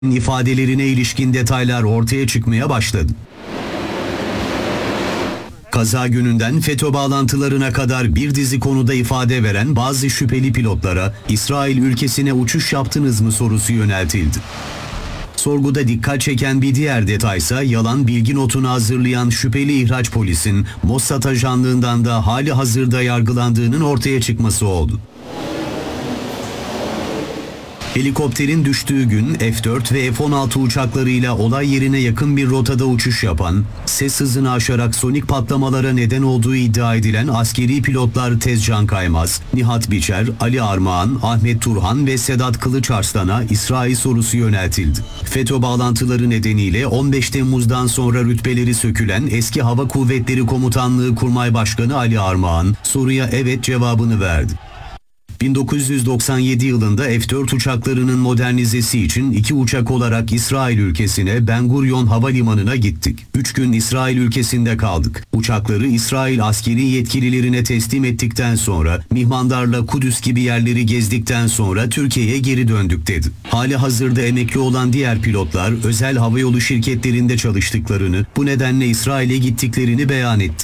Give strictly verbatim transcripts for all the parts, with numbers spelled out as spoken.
ifadelerine ilişkin detaylar ortaya çıkmaya başladı. Kaza gününden FETÖ bağlantılarına kadar bir dizi konuda ifade veren bazı şüpheli pilotlara İsrail ülkesine uçuş yaptınız mı sorusu yöneltildi. Sorguda dikkat çeken bir diğer detaysa yalan bilgi notunu hazırlayan şüpheli ihraç polisin Mossad ajanlığından da hali hazırda yargılandığının ortaya çıkması oldu. Helikopterin düştüğü gün F dört ve F on altı uçaklarıyla olay yerine yakın bir rotada uçuş yapan, ses hızını aşarak sonik patlamalara neden olduğu iddia edilen askeri pilotlar Tezcan Kaymaz, Nihat Biçer, Ali Armağan, Ahmet Turhan ve Sedat Kılıçarslan'a İsrail sorusu yöneltildi. FETÖ bağlantıları nedeniyle on beş Temmuz'dan sonra rütbeleri sökülen eski Hava Kuvvetleri Komutanlığı Kurmay Başkanı Ali Armağan, soruya evet cevabını verdi. bin dokuz yüz doksan yedi yılında F dört uçaklarının modernizesi için iki uçak olarak İsrail ülkesine Ben Gurion Havalimanı'na gittik. Üç gün İsrail ülkesinde kaldık. Uçakları İsrail askeri yetkililerine teslim ettikten sonra Mihmandar'la Kudüs gibi yerleri gezdikten sonra Türkiye'ye geri döndük dedi. Hali hazırda emekli olan diğer pilotlar özel havayolu şirketlerinde çalıştıklarını, bu nedenle İsrail'e gittiklerini beyan etti.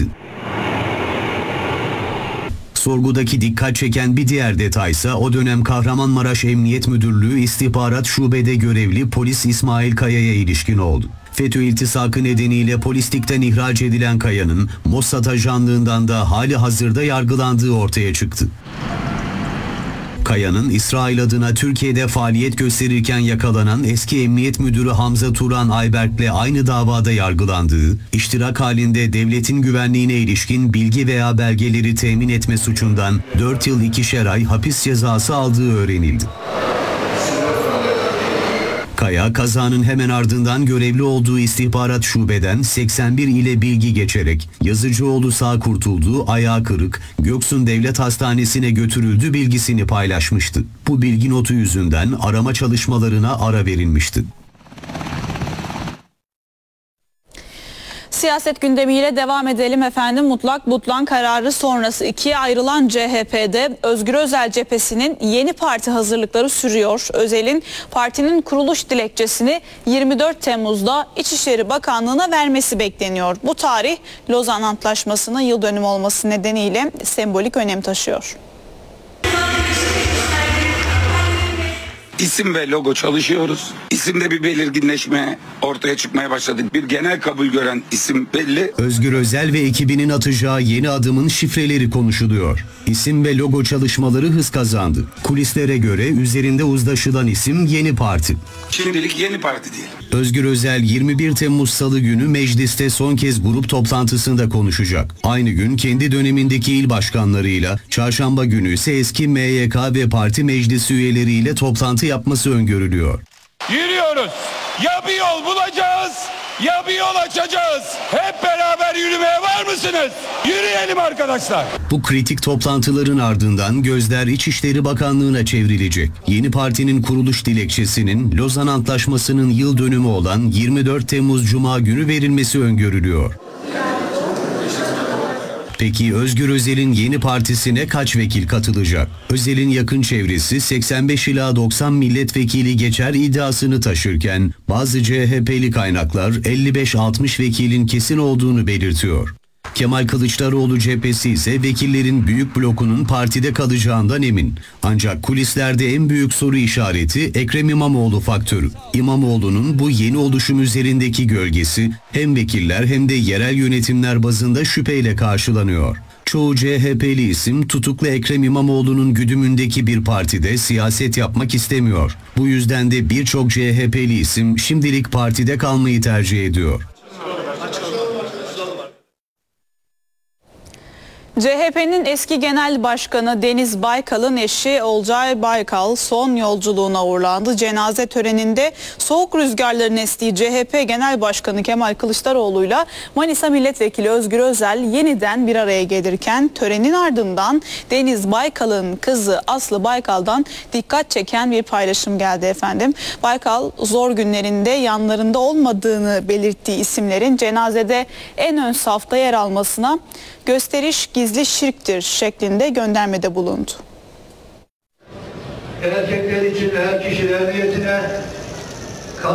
Sorgudaki dikkat çeken bir diğer detaysa o dönem Kahramanmaraş Emniyet Müdürlüğü İstihbarat Şube'de görevli polis İsmail Kaya'ya ilişkin oldu. FETÖ iltisakı nedeniyle polislikten ihraç edilen Kaya'nın Mossad ajanlığından da hali hazırda yargılandığı ortaya çıktı. Kaya'nın İsrail adına Türkiye'de faaliyet gösterirken yakalanan eski Emniyet Müdürü Hamza Turan Ayberk'le aynı davada yargılandığı, iştirak halinde devletin güvenliğine ilişkin bilgi veya belgeleri temin etme suçundan dört yıl ikişer ay hapis cezası aldığı öğrenildi. Kaya, kazanın hemen ardından görevli olduğu istihbarat şubeden seksen bir ile bilgi geçerek Yazıcıoğlu sağ kurtulduğu, ayağı kırık, Göksun Devlet Hastanesi'ne götürüldü bilgisini paylaşmıştı. Bu bilgi notu yüzünden arama çalışmalarına ara verilmişti. Siyaset gündemiyle devam edelim efendim. Mutlak Butlan kararı sonrası ikiye ayrılan C H P'de Özgür Özel cephesinin yeni parti hazırlıkları sürüyor. Özel'in partinin kuruluş dilekçesini yirmi dört Temmuz'da İçişleri Bakanlığı'na vermesi bekleniyor. Bu tarih Lozan Antlaşması'nın yıl dönümü olması nedeniyle sembolik önem taşıyor. İsim ve logo çalışıyoruz. İsimde bir belirginleşme ortaya çıkmaya başladı. Bir genel kabul gören isim belli. Özgür Özel ve ekibinin atacağı yeni adımın şifreleri konuşuluyor. İsim ve logo çalışmaları hız kazandı. Kulislere göre üzerinde uzlaşılan isim Yeni Parti. Şimdilik Yeni Parti değil. Özgür Özel yirmi bir Temmuz Salı günü mecliste son kez grup toplantısında konuşacak. Aynı gün kendi dönemindeki il başkanlarıyla, çarşamba günü ise eski M Y K ve parti meclisi üyeleriyle toplantı yapması öngörülüyor. Yürüyoruz. Ya bir yol bulacağız ya bir yol açacağız. Hep beraber yürümeye var mısınız? Yürüyelim arkadaşlar. Bu kritik toplantıların ardından gözler İçişleri Bakanlığı'na çevrilecek. Yeni partinin kuruluş dilekçesinin Lozan Antlaşması'nın yıl dönümü olan yirmi dört Temmuz Cuma günü verilmesi öngörülüyor. Peki Özgür Özel'in yeni partisine kaç vekil katılacak? Özel'in yakın çevresi seksen beş ila doksan milletvekili geçer iddiasını taşırken bazı C H P'li kaynaklar elli beş altmış vekilin kesin olduğunu belirtiyor. Kemal Kılıçdaroğlu cephesi ise vekillerin büyük blokunun partide kalacağından emin. Ancak kulislerde en büyük soru işareti Ekrem İmamoğlu faktörü. İmamoğlu'nun bu yeni oluşum üzerindeki gölgesi hem vekiller hem de yerel yönetimler bazında şüpheyle karşılanıyor. Çoğu C H P'li isim tutuklu Ekrem İmamoğlu'nun güdümündeki bir partide siyaset yapmak istemiyor. Bu yüzden de birçok C H P'li isim şimdilik partide kalmayı tercih ediyor. C H P'nin eski genel başkanı Deniz Baykal'ın eşi Olcay Baykal son yolculuğuna uğurlandı. Cenaze töreninde soğuk rüzgarların estiği C H P Genel Başkanı Kemal Kılıçdaroğlu'yla Manisa Milletvekili Özgür Özel yeniden bir araya gelirken törenin ardından Deniz Baykal'ın kızı Aslı Baykal'dan dikkat çeken bir paylaşım geldi efendim. Baykal zor günlerinde yanlarında olmadığını belirttiği isimlerin cenazede en ön safta yer almasına gösteriş gizli şirktir şeklinde göndermede bulundu. Erkekler için her kişiler niyetine